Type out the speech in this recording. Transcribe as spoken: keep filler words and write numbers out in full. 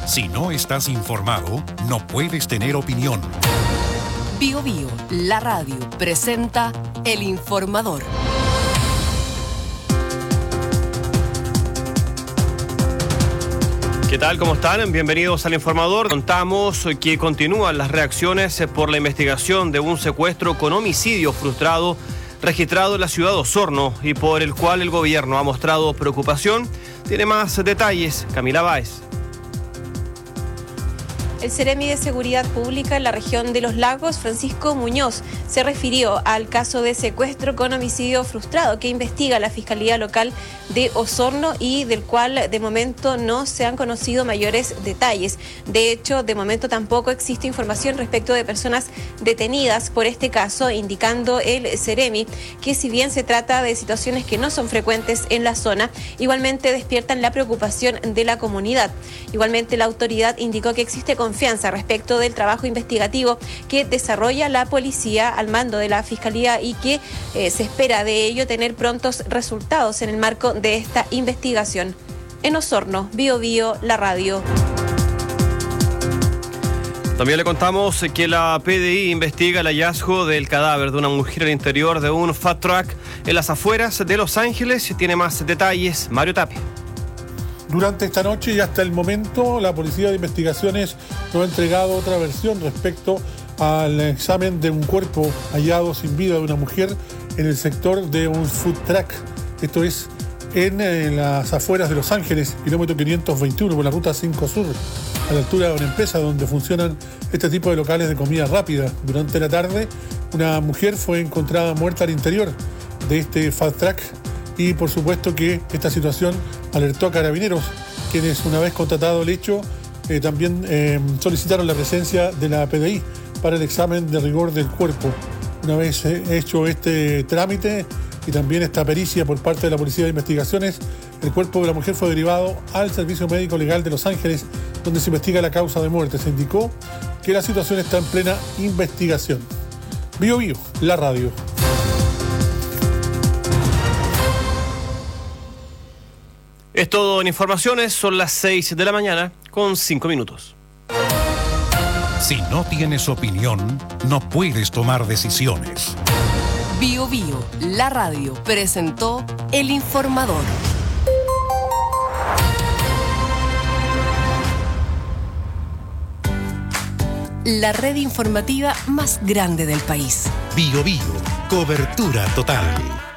Si no estás informado, no puedes tener opinión. Bio Bio, la radio, presenta El Informador. ¿Qué tal? ¿Cómo están? Bienvenidos al Informador. Contamos que continúan las reacciones por la investigación de un secuestro con homicidio frustrado registrado en la ciudad de Osorno y por el cual el gobierno ha mostrado preocupación. Tiene más detalles Camila Báez. El Seremi de Seguridad Pública en la región de Los Lagos, Francisco Muñoz, se refirió al caso de secuestro con homicidio frustrado que investiga la Fiscalía Local de Osorno y del cual de momento no se han conocido mayores detalles. De hecho, de momento tampoco existe información respecto de personas detenidas por este caso, indicando el Seremi que si bien se trata de situaciones que no son frecuentes en la zona, igualmente despiertan la preocupación de la comunidad. Igualmente la autoridad indicó que existe confianza respecto del trabajo investigativo que desarrolla la policía al mando de la Fiscalía y que eh, se espera de ello tener prontos resultados en el marco de esta investigación. En Osorno, Bio Bio, la radio. También le contamos que la P D I investiga el hallazgo del cadáver de una mujer al interior de un fat truck en las afueras de Los Ángeles. Tiene más detalles Mario Tapia. Durante esta noche y hasta el momento, la Policía de Investigaciones nos ha entregado otra versión respecto al examen de un cuerpo hallado sin vida de una mujer en el sector de un food truck. Esto es en, en las afueras de Los Ángeles, kilómetro quinientos veintiuno, por la ruta cinco Sur, a la altura de una empresa donde funcionan este tipo de locales de comida rápida. Durante la tarde, una mujer fue encontrada muerta al interior de este food truck. Y por supuesto que esta situación alertó a Carabineros, quienes una vez constatado el hecho, eh, también eh, solicitaron la presencia de la P D I para el examen de rigor del cuerpo. Una vez eh, hecho este trámite y también esta pericia por parte de la Policía de Investigaciones, el cuerpo de la mujer fue derivado al Servicio Médico Legal de Los Ángeles, donde se investiga la causa de muerte. Se indicó que la situación está en plena investigación. Bio Bio, la radio. Es todo en informaciones, son las seis de la mañana con cinco minutos. Si no tienes opinión, no puedes tomar decisiones. Bio Bio, la radio, presentó El Informador. La red informativa más grande del país. Bio Bio, cobertura total.